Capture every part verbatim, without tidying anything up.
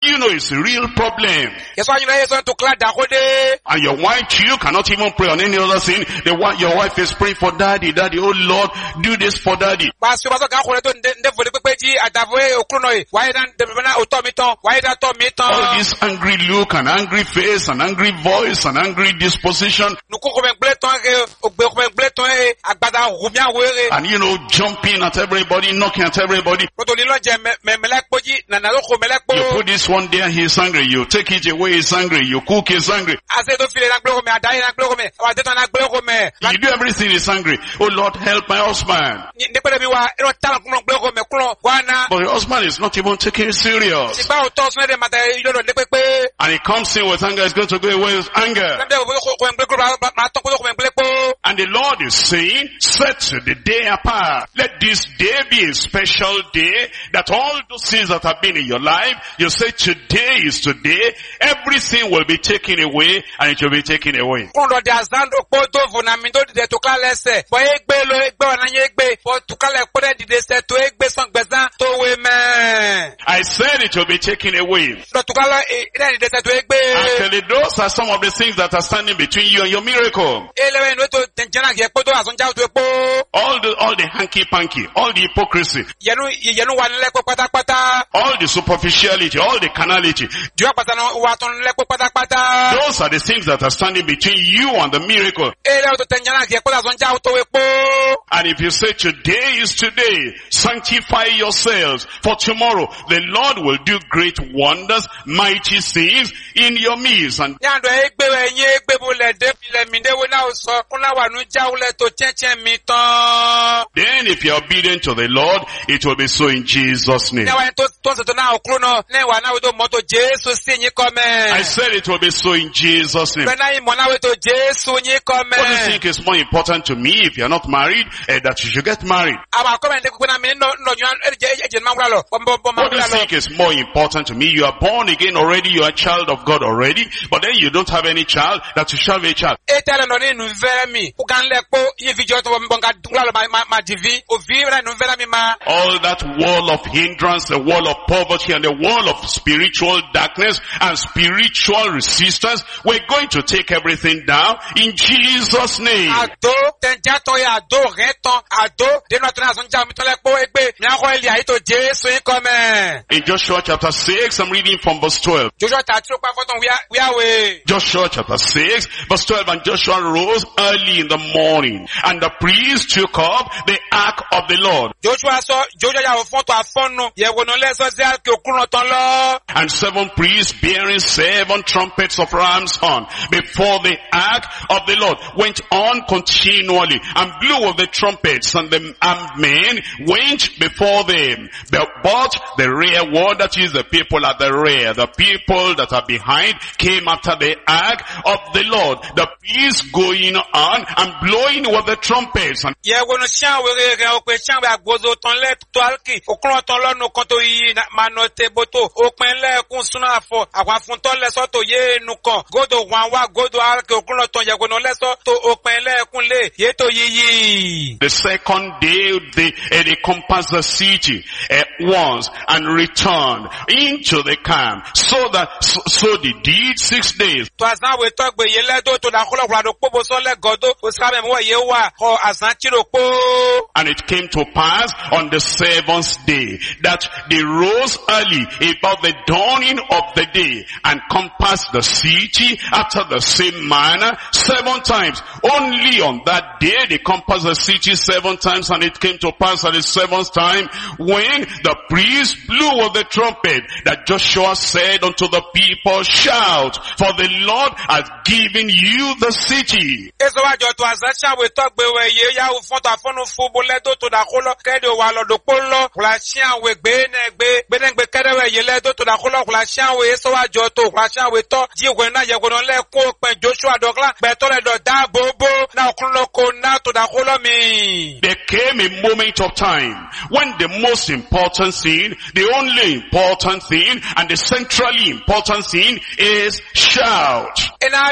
you know it's a real problem. Yeso anyina yeso to kla da kode. And your wife too cannot even pray on any other thing. The one, your wife is praying for daddy, daddy, oh Lord, do this for daddy. Ba so ba so ga kore to nde fo de pepeji adavoe okruno e. Why dan de bana otomiton, why dan tomiton. All this angry look and angry face and angry voice and angry disposition. Nuko ko ben gle ton ke ogbe ko ben gle ton e agbada rumia were. And you know, jumping at everybody, knocking at everybody. Ko to li lo je me me lek poji na na lo ko me lek po. You put this one there, he's angry. You take it away, he's angry. You cook, he's angry. Ase to file na gbe ko me adai na gbe ko me. Wa de ton na gbe ko me. You do everything, he's angry. Oh Lord, help my husband. Ni pe mi wa ero ta ko gbe ko me kulo wana. But your husband is not even taking it serious. Ti ba o to so de mata ilo lo de pepe. And he comes in with anger, he's going to go away with anger. And the Lord is saying, set the day apart. Let this day be a special day, that all those things that have been in your life, you say today is today, everything will be taken away, and it will be taken away. I said it will be taken away. Actually, those are some of the things that are standing between you and your miracle. All the, all the hanky-panky, all the hypocrisy, all the superficiality, all the carnality. Those are the things that are standing between you and the miracle. And if you say today is today, sanctify yourselves, for tomorrow the Lord will do great wonders, mighty things in your midst. And then if you're obedient to the Lord, it will be so in Jesus' name. I said it will be so in Jesus' name. What do you think is more important to me if you're not married, uh, that you should get married? What do you think is more important to me? You are born again already, you are a child of God already, but then you don't have any child, that you shall have a child. All that wall of hindrance, the wall of poverty and the wall of spiritual darkness and spiritual resistance, we're going to take everything down in Jesus' name. In Joshua chapter six, I'm reading from verse twelve. Joshua chapter six, verse twelve, and Joshua rose early in the morning, and the priests took up the ark of the Lord. And seven priests bearing seven trumpets of ram's horn before the ark of the Lord went on continually and blew of the trumpets, and the armed men went before them. But the rear ward, that is the people at the rear, the people that are behind, came after the ark of the Lord, the priests going on and blowing with the trumpets. And the second day they, uh, they compassed the city at once and returned into the camp. So that so, so they did six days. And it came to pass on the seventh day that they rose early about the dawning of the day and compassed the city after the same manner seven times. Only on that day they compassed the city seven times, and it came to pass at the seventh time when the priest blew of the trumpet that Joshua said unto the people, shout, for the Lord has given you the city. There came a moment of time when the most important thing, the only important thing, and the centrally important thing is shout.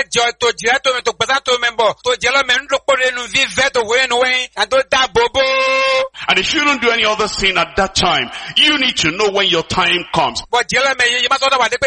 And if you don't do any other thing at that time, you need to know when your time comes.